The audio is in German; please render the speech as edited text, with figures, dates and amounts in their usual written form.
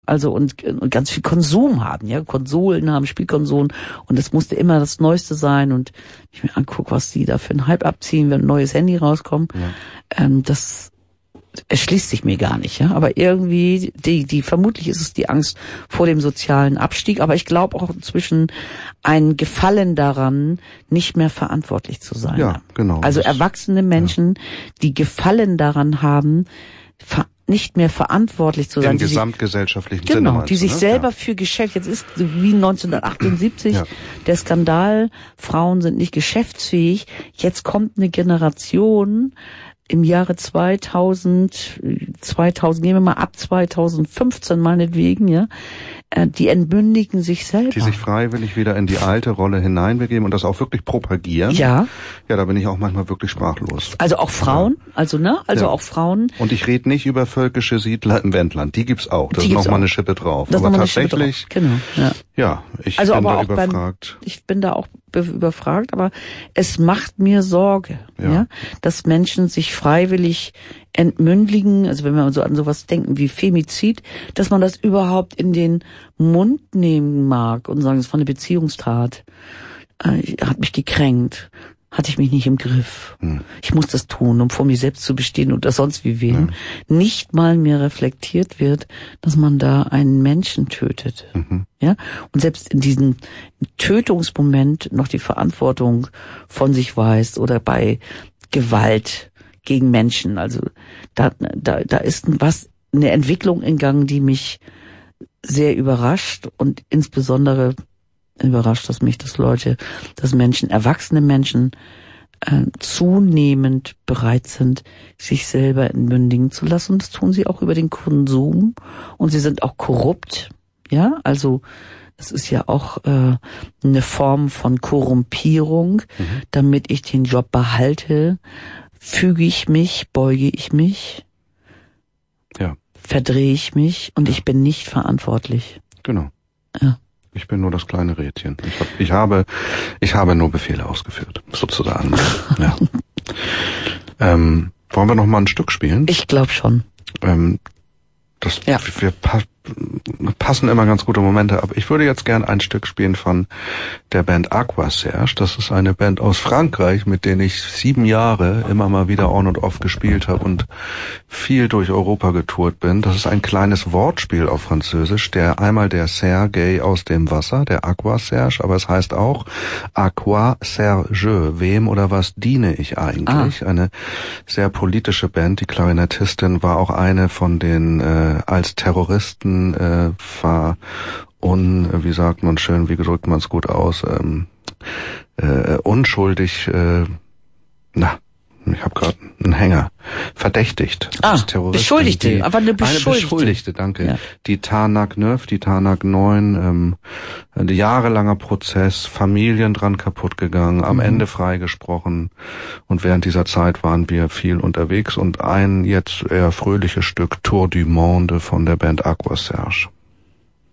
Also und ganz viel Konsum haben, ja, Konsolen haben, Spielkonsolen und es musste immer das Neueste sein und ich mir angucke, was die da für einen Hype abziehen, wenn ein neues Handy rauskommt, das erschließt sich mir gar nicht, ja. Aber irgendwie, vermutlich ist es die Angst vor dem sozialen Abstieg, aber ich glaube auch inzwischen ein Gefallen daran, nicht mehr verantwortlich zu sein. Ja, genau. Also erwachsene Menschen, die Gefallen daran haben, nicht mehr verantwortlich zu sein. Im gesamtgesellschaftlichen Sinne. Genau, die sich selber für Geschäft, jetzt ist wie 1978 der Skandal, Frauen sind nicht geschäftsfähig, jetzt kommt eine Generation im Jahre 2000, gehen wir mal ab 2015 meinetwegen, ja, die entmündigen sich selber. Die sich freiwillig wieder in die alte Rolle hineinbegeben und das auch wirklich propagieren. Ja. Ja, da bin ich auch manchmal wirklich sprachlos. Also auch Frauen, auch Frauen. Und ich rede nicht über völkische Siedler im Wendland, die gibt's auch. Das ist nochmal eine Schippe drauf. Das aber tatsächlich, genau, ja, ich bin da überfragt. Ich bin da auch überfragt, aber es macht mir Sorge, ja, dass Menschen sich freiwillig entmündigen, also wenn wir so an sowas denken wie Femizid, dass man das überhaupt in den Mund nehmen mag und sagen, es war eine Beziehungstat, hat mich gekränkt, hatte ich mich nicht im Griff. Ich muss das tun, um vor mir selbst zu bestehen oder sonst wie wen. Nicht mal mehr reflektiert wird, dass man da einen Menschen tötet. Ja? Und selbst in diesem Tötungsmoment noch die Verantwortung von sich weiß oder bei Gewalt gegen Menschen. Also da ist eine Entwicklung in Gang, die mich sehr überrascht und insbesondere überrascht es mich, dass Menschen, erwachsene Menschen, zunehmend bereit sind, sich selber entmündigen zu lassen. Und das tun sie auch über den Konsum. Und sie sind auch korrupt. Ja, also, das ist ja auch, eine Form von Korrumpierung. Damit ich den Job behalte, füge ich mich, beuge ich mich. Ja. Verdrehe ich mich und ich bin nicht verantwortlich. Genau. Ja. Ich bin nur das kleine Rädchen. Ich habe nur Befehle ausgeführt, sozusagen. Ja. Wollen wir noch mal ein Stück spielen? Ich glaube schon. Wir passen immer ganz gute Momente ab. Ich würde jetzt gern ein Stück spielen von der Band Aqua Serge. Das ist eine Band aus Frankreich, mit denen ich 7 Jahre immer mal wieder on und off gespielt habe und viel durch Europa getourt bin. Das ist ein kleines Wortspiel auf Französisch. Einmal der Serge aus dem Wasser, der Aqua Serge, aber es heißt auch Aqua Serge. Wem oder was diene ich eigentlich? Eine sehr politische Band. Die Klarinettistin war auch eine von den als Terroristen wie sagt man schön, wie drückt man es gut aus, unschuldig, ich habe gerade einen Hänger, verdächtigt. Beschuldigte, aber eine Beschuldigte. Eine Beschuldigte, danke. Ja. Die Tarnac 9, die Tarnac 9, ein jahrelanger Prozess, Familien dran kaputt gegangen, am Ende freigesprochen und während dieser Zeit waren wir viel unterwegs und ein jetzt eher fröhliches Stück Tour du Monde von der Band Aqua Serge.